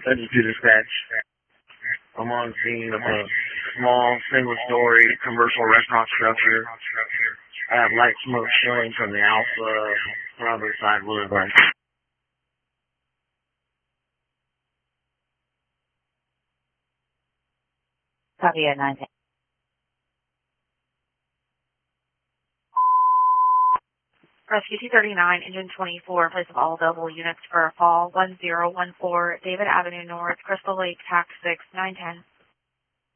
This is to dispatch. I'm on scene of a small single-story commercial restaurant structure. I have light smoke showing from the Alpha Riverside Boulevard. Copy at 910. Rescue 239, Engine 24, place of all available units for fall 1014, David Avenue North, Crystal Lake, TAC 6, 910.